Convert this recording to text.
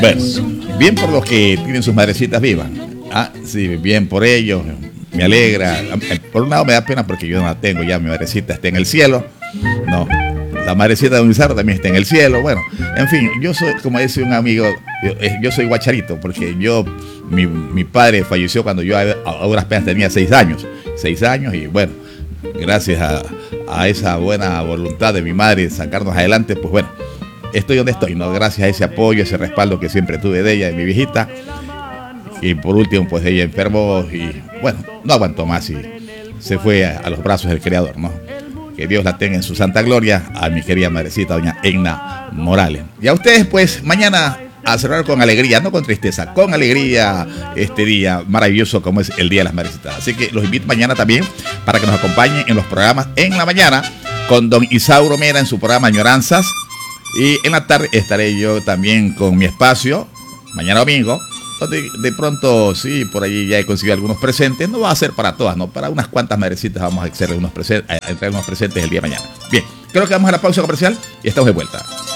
Bueno, bien por los que tienen sus madrecitas vivas. Ah, sí, bien por ellos. Me alegra. Por un lado me da pena porque yo no la tengo ya. Mi madrecita está en el cielo. No, la madrecita de Unizarro también está en el cielo. Bueno, en fin, yo soy, como dice un amigo, yo soy guacharito porque mi padre falleció cuando yo a duras penas tenía 6 años. 6 años y bueno, gracias a esa buena voluntad de mi madre de sacarnos adelante, pues bueno, estoy donde estoy, ¿no? Gracias a ese apoyo, ese respaldo que siempre tuve de ella, de mi viejita. Y por último, pues ella enfermó y bueno, no aguantó más y se fue a los brazos del Creador, ¿no? Que Dios la tenga en su santa gloria, a mi querida madrecita, doña Egna Morales. Y a ustedes, pues, mañana a cerrar con alegría, no con tristeza, con alegría este día maravilloso como es el Día de las Madrecitas. Así que los invito mañana también para que nos acompañen en los programas en la mañana con don Isauro Mera en su programa Añoranzas. Y en la tarde estaré yo también con mi espacio, mañana domingo, donde de pronto, sí, por allí ya he conseguido algunos presentes. No va a ser para todas, ¿no? Para unas cuantas madrecitas vamos a hacer unos presentes el día de mañana. Bien, creo que vamos a la pausa comercial y estamos de vuelta.